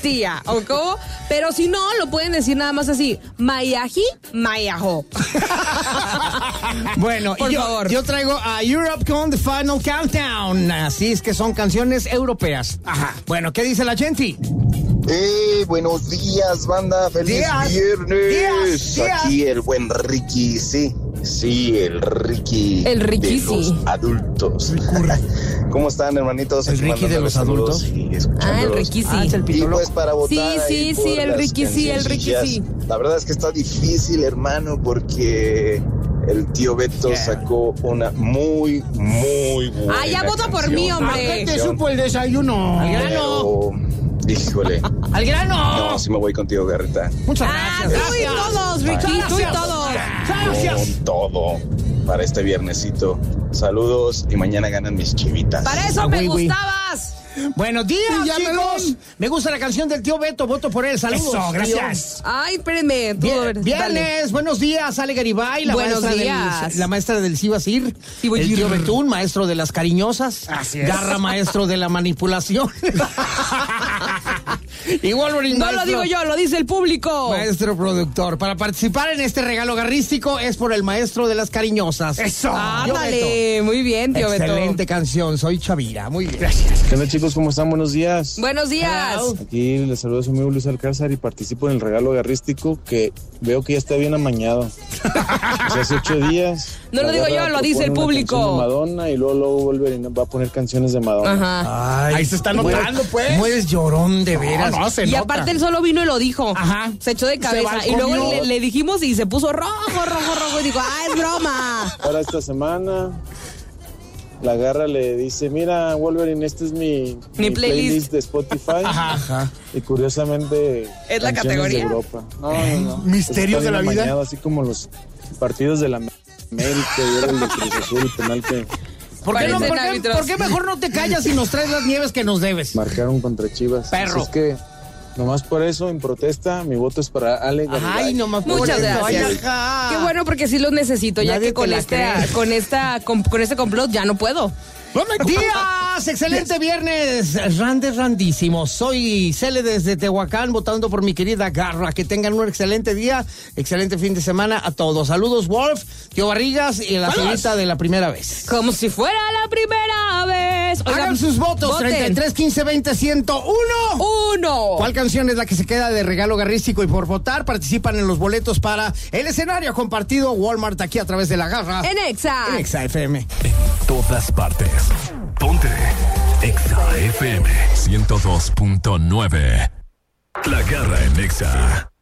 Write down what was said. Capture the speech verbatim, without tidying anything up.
tía, ¿ok? Pero si no, lo pueden decir nada más así, Mayaji, Mayajo. Bueno, por yo, favor. yo traigo a Europe con The Final Countdown. Así es que son canciones europeas. Ajá. Bueno, ¿qué dice la gente? ¡Eh! Buenos días, banda. ¡Feliz días, viernes! Días, días. Aquí el buen Ricky, sí. Sí, el Ricky. El Ricky, de los sí. adultos. ¿Cómo están, hermanitos? El Aquí Ricky de los mandándoles adultos. saludos y Ah, el escuchándolos. Ricky sí. Ah, es el Y pitolo. pues para votar Sí, ahí sí, por sí, el las Ricky sí, el Ricky sí. cancioncillas. La verdad es que está difícil, hermano, porque el tío Beto Yeah. sacó una muy, muy buena Ah, ya vota por canción. mí, hombre. ¿A qué te supo el desayuno? Al grano. Pero, híjole. Al grano. No, sí me voy contigo, Garrita. Muchas Ah, gracias. tú y Gracias. todos, Ricky, tú y todos. Gracias. Con todo para este viernesito. Saludos y mañana ganan mis chivitas. Para eso Ah, me güey, güey. gustabas. Buenos días, Ya me chicos. voy. Me gusta la canción del tío Beto. Voto por él. Saludos. Eso, gracias. Ay, espérenme. Tú, Bien, a ver, viernes, dale. buenos días, Ale Garibay, la Buenos maestra días. del la maestra del Sibasir, Sibasir. el tío Betún, maestro de las cariñosas, Así es. Garra, maestro de la manipulación. Y Wolverine, No maestro, lo digo yo, lo dice el público. maestro productor. Para participar en este regalo garrístico es por el maestro de las cariñosas. Eso. Tío Ándale, muy bien, tío Beto. Excelente canción, soy Chavira, muy bien. Gracias. ¿Qué onda, chicos? ¿Cómo están? Buenos días. Buenos días. Hello. Aquí les saludo a su amigo Luis Alcázar y participo en el regalo garrístico que veo que ya está bien amañado. O sea, hace ocho días. No lo la digo Garra yo, lo dice el propone una público. canción de Madonna y luego, luego Wolverine va a poner canciones de Madonna. Ajá. Ay, Ahí se está notando, pues. ¿Cómo eres llorón de veras? No, no, se Y nota. aparte él solo vino y lo dijo. Ajá. Se echó de cabeza. Y balconeó. luego le, le dijimos y se puso rojo, rojo, rojo. Y dijo, ah, es broma. Para esta semana, la Garra le dice, mira, Wolverine, este es mi, Mi playlist. de Spotify. Ajá, ajá. Y curiosamente, ¿Es la canciones categoría? de Europa. No, no, no. Misterios Está de la bien vida. amañado, así como los partidos de la América y era el de Cruz Azul y penal que ¿Por qué, no, Parecen por, qué, árbitros. por qué mejor no te callas y nos traes las nieves que nos debes? marcaron contra Chivas. Perro. Así es que, nomás por eso, en protesta, mi voto es para Ale Garibay. Ay, nomás por Muchas eso. gracias. Ay, ajá. Qué bueno porque sí los necesito, ya Nadie que con te la esta, cree. con esta, con, con este complot ya no puedo. ¡Días! ¡Excelente viernes! Randes randísimos. Soy Cele desde Tehuacán, votando por mi querida Garra. Que tengan un excelente día, excelente fin de semana a todos. Saludos, Wolf, tío Barrigas y la señorita de la primera vez. Como si fuera la primera vez. Oigan, Hagan sus votos. voten. treinta y tres, quince, veinte, ciento uno. Uno. ¿Cuál canción es la que se queda de regalo garrístico? Y por votar participan en los boletos para el escenario compartido Walmart aquí a través de la Garra. En Exa. En Exa F M. En todas partes. Ponte Exa F M ciento dos punto nueve. La Garra en Exa.